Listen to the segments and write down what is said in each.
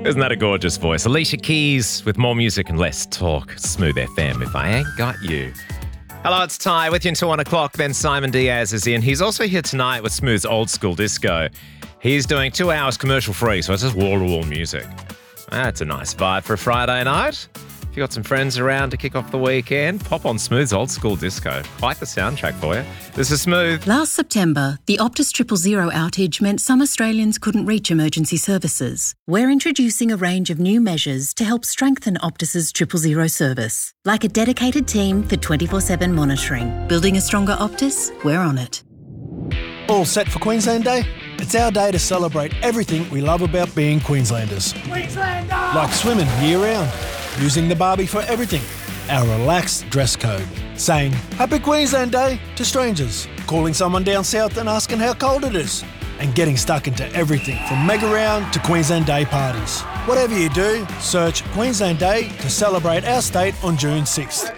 Isn't that a gorgeous voice? Alicia Keys with more music and less talk. Smooth FM, if I ain't got you. Hello, it's Ty with you until 1 o'clock. Then Simon Diaz is in. He's also here tonight with Smooth's Old School Disco. He's doing 2 hours commercial free, so it's just wall-to-wall music. That's a nice vibe for a Friday night. If you got some friends around to kick off the weekend, pop on Smooth's Old School Disco. Quite the soundtrack for you. This is Smooth. Last September, the Optus 000 outage meant some Australians couldn't reach emergency services. We're introducing a range of new measures to help strengthen Optus's 000 service, like a dedicated team for 24/7 monitoring. Building a stronger Optus? We're on it. All set for Queensland Day? It's our day to celebrate everything we love about being Queenslanders. Queenslander! Like swimming year-round, using the barbie for everything, our relaxed dress code, saying Happy Queensland Day to strangers, calling someone down south and asking how cold it is, and getting stuck into everything from Mega Round to Queensland Day parties. Whatever you do, search Queensland Day to celebrate our state on June 6th.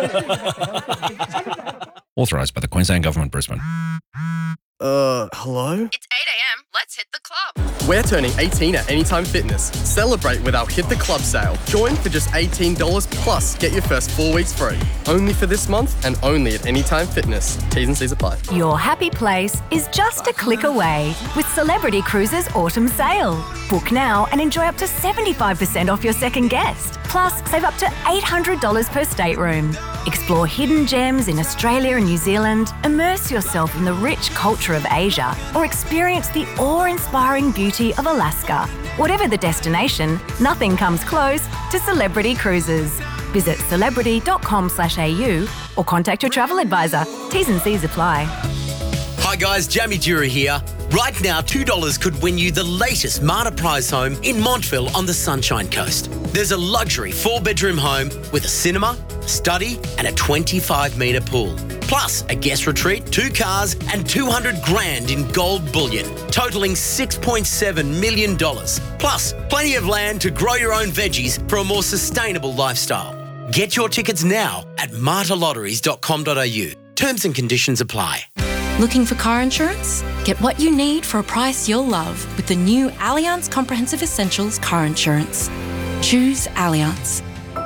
Authorised by the Queensland Government, Brisbane. Hello? It's 8 a.m. Let's hit the club. We're turning 18 at Anytime Fitness. Celebrate with our Hit the Club sale. Join for just $18 plus get your first 4 weeks free. Only for this month and only at Anytime Fitness. T's and C's apply. Your happy place is just a click away with Celebrity Cruises Autumn Sale. Book now and enjoy up to 75% off your second guest. Plus, save up to $800 per stateroom. Explore hidden gems in Australia and New Zealand, immerse yourself in the rich culture of Asia, or experience the awe-inspiring beauty of Alaska. Whatever the destination, nothing comes close to Celebrity Cruises. Visit celebrity.com/au or contact your travel advisor. T's and C's apply. Hi guys, Jamie Dura here. Right now, $2 could win you the latest Marta Prize home in Montville on the Sunshine Coast. There's a luxury 4-bedroom home with a cinema, study and a 25-metre pool. Plus a guest retreat, 2 cars and 200 grand in gold bullion, totalling $6.7 million. Plus plenty of land to grow your own veggies for a more sustainable lifestyle. Get your tickets now at martalotteries.com.au. Terms and conditions apply. Looking for car insurance? Get what you need for a price you'll love with the new Allianz Comprehensive Essentials car insurance. Choose Allianz.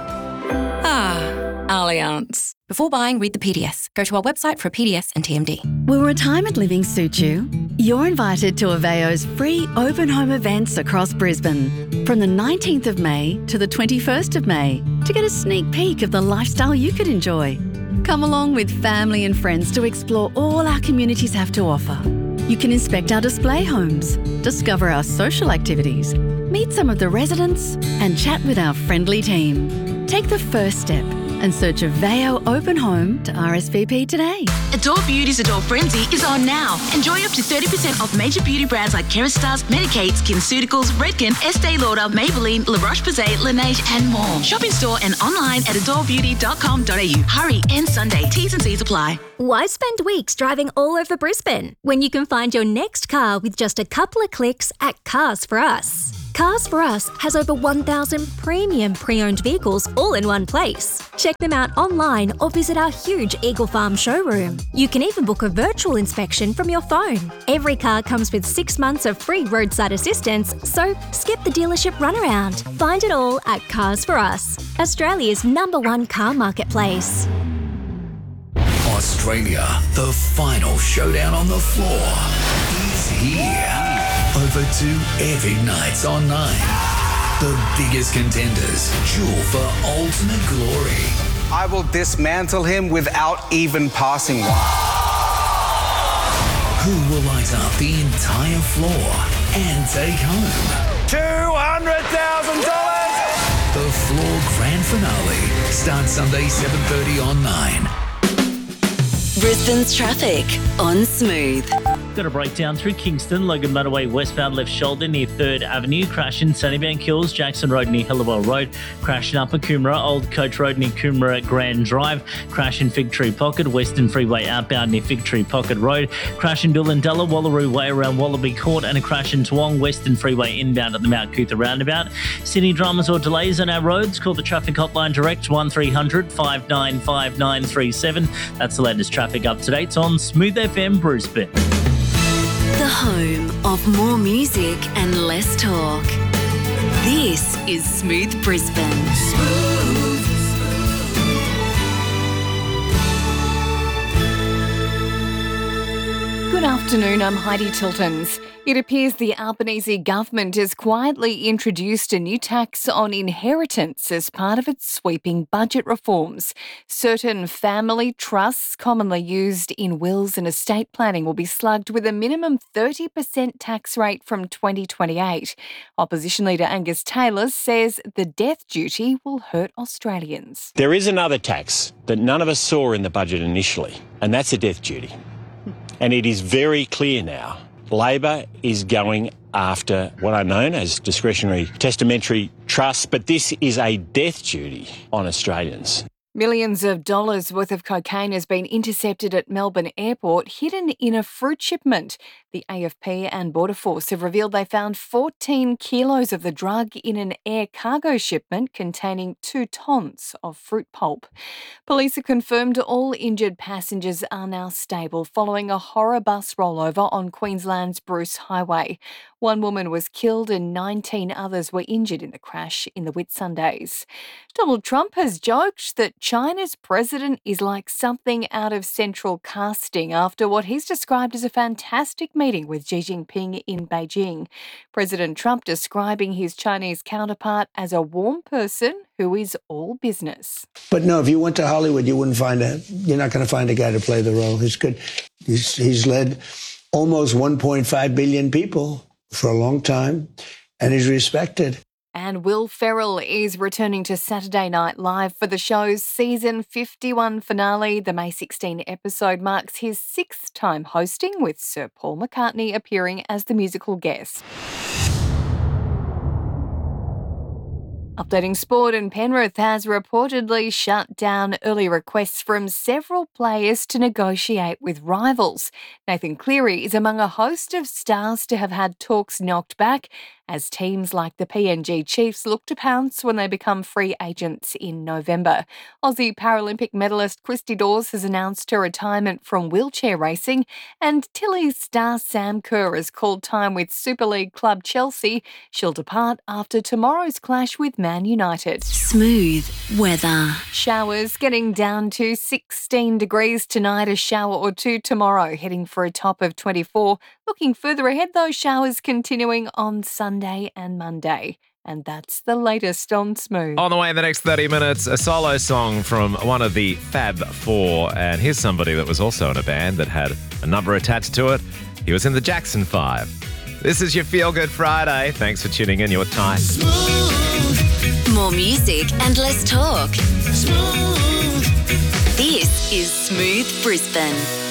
Allianz. Before buying, read the PDS. Go to our website for a PDS and TMD. Will retirement living suit you? You're invited to Aveo's free open home events across Brisbane from the 19th of May to the 21st of May to get a sneak peek of the lifestyle you could enjoy. Come along with family and friends to explore all our communities have to offer. You can inspect our display homes, discover our social activities, meet some of the residents and chat with our friendly team. Take the first step and search Aveo Open Home to RSVP today. Adore Beauty's Adore Frenzy is on now. Enjoy up to 30% off major beauty brands like Kerastase, Medicaid, SkinCeuticals, Redken, Estee Lauder, Maybelline, La Roche-Posay, Laneige and more. Shop in store and online at adorebeauty.com.au. Hurry, and Sunday. T's and C's apply. Why spend weeks driving all over Brisbane when you can find your next car with just a couple of clicks at Cars For Us? Cars For Us has over 1,000 premium pre-owned vehicles all in one place. Check them out online or visit our huge Eagle Farm showroom. You can even book a virtual inspection from your phone. Every car comes with 6 months of free roadside assistance, so skip the dealership runaround. Find it all at Cars For Us, Australia's #1 car marketplace. Australia, the final showdown on the floor is here. Over 2 epic nights on 9. The biggest contenders duel for ultimate glory. I will dismantle him without even passing one. Who will light up the entire floor and take home $200,000? The Floor Grand Finale starts Sunday 7:30 on 9. Brisbane's traffic on Smooth. Got a breakdown through Kingston, Logan Motorway westbound left shoulder near 3rd Avenue, crash in Sunnybank Hills, Jackson Road near Hillowell Road, crash in Upper Coomera, Old Coach Road near Coomera Grand Drive, crash in Fig Tree Pocket, Western Freeway outbound near Fig Tree Pocket Road, crash in Billundella, Wallaroo Way around Wallaby Court, and a crash in Toowong, Western Freeway inbound at the Mount Cootha roundabout. Sydney dramas or delays on our roads, call the traffic hotline direct 1300 595937. That's the latest traffic up-to-dates on Smooth FM Brisbane. The home of more music and less talk. This is Smooth Brisbane. Good afternoon, I'm Heidi Tiltons. It appears the Albanese government has quietly introduced a new tax on inheritance as part of its sweeping budget reforms. Certain family trusts commonly used in wills and estate planning will be slugged with a minimum 30% tax rate from 2028. Opposition leader Angus Taylor says the death duty will hurt Australians. There is another tax that none of us saw in the budget initially, and that's a death duty. And it is very clear now, Labor is going after what are known as discretionary testamentary trusts, but this is a death duty on Australians. Millions of dollars worth of cocaine has been intercepted at Melbourne Airport, hidden in a fruit shipment. The AFP and Border Force have revealed they found 14 kilos of the drug in an air cargo shipment containing 2 tonnes of fruit pulp. Police have confirmed all injured passengers are now stable following a horror bus rollover on Queensland's Bruce Highway. One woman was killed and 19 others were injured in the crash in the Whitsundays. Donald Trump has joked that China's president is like something out of Central Casting after what he's described as a fantastic meeting with Xi Jinping in Beijing. President Trump describing his Chinese counterpart as a warm person who is all business. But no, if you went to Hollywood, you're not going to find a guy to play the role. He's good. He's led almost 1.5 billion people for a long time, and he's respected. And Will Ferrell is returning to Saturday Night Live for the show's season 51 finale. The May 16 episode marks his 6th time hosting, with Sir Paul McCartney appearing as the musical guest. Updating sport, and Penrith has reportedly shut down early requests from several players to negotiate with rivals. Nathan Cleary is among a host of stars to have had talks knocked back, as teams like the PNG Chiefs look to pounce when they become free agents in November. Aussie Paralympic medalist Christy Dawes has announced her retirement from wheelchair racing, and Tilly's star Sam Kerr has called time with Super League club Chelsea. She'll depart after tomorrow's clash with Man United. Smooth weather. Showers getting down to 16 degrees tonight, a shower or two tomorrow, heading for a top of 24. Looking further ahead, those showers continuing on Sunday and Monday. And that's the latest on Smooth. On the way in the next 30 minutes, a solo song from one of the Fab Four. And here's somebody that was also in a band that had a number attached to it. He was in the Jackson 5. This is your Feel Good Friday. Thanks for tuning in. You're tight. Smooth. More music and less talk. Smooth. This is Smooth Brisbane.